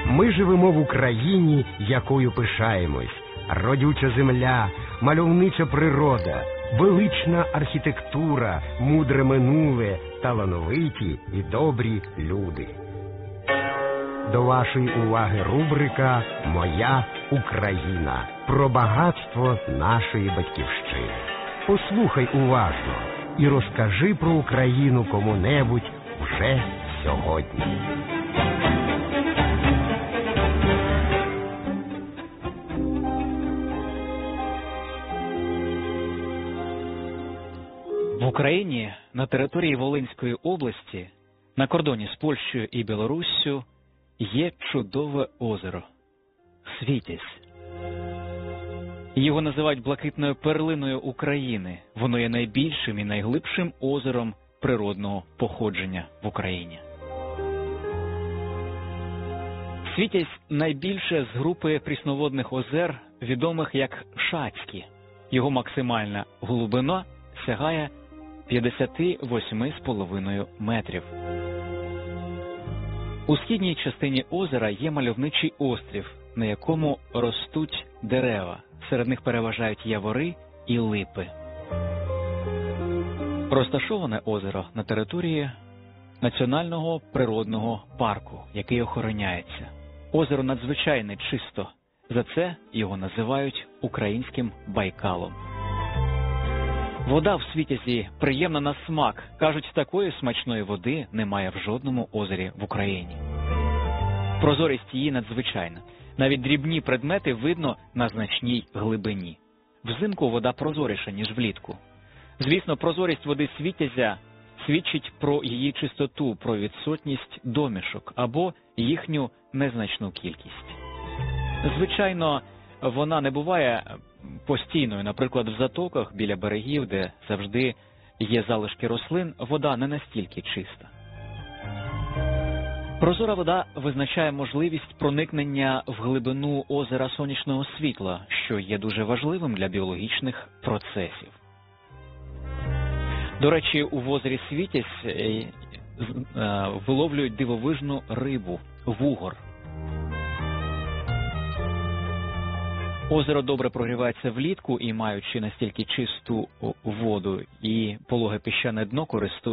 Ми живемо в Україні, якою пишаємось. Родюча земля, мальовнича природа, велична архітектура, мудре минуле, талановиті і добрі люди. До вашої уваги рубрика «Моя Україна» про багатство нашої батьківщини. Послухай уважно і розкажи про Україну кому-небудь вже сьогодні. В Україні на території Волинської області, на кордоні з Польщею і Білоруссю, є чудове озеро – Світязь. Його називають блакитною перлиною України. Воно є найбільшим і найглибшим озером природного походження в Україні. Світязь – найбільше з групи прісноводних озер, відомих як Шацькі. Його максимальна глибина сягає 58,5 метрів. У східній частині озера є мальовничий острів, на якому ростуть дерева. Серед них переважають явори і липи. Розташоване озеро на території Національного природного парку, який охороняється. Озеро надзвичайно чисто. За це його називають українським Байкалом. Вода в Світязі приємна на смак. Кажуть, такої смачної води немає в жодному озері в Україні. Прозорість її надзвичайна. Навіть дрібні предмети видно на значній глибині. Взимку вода прозоріша, ніж влітку. Звісно, прозорість води Світязя свідчить про її чистоту, про відсутність домішок або їхню незначну кількість. Звичайно, вона не буває постійною. Наприклад, в затоках біля берегів, де завжди є залишки рослин, вода не настільки чиста. Прозора вода визначає можливість проникнення в глибину озера сонячного світла, що є дуже важливим для біологічних процесів. До речі, у озері Світязь виловлюють дивовижну рибу – вугор. Озеро добре прогрівається влітку і, маючи настільки чисту воду і пологе піщане дно, користується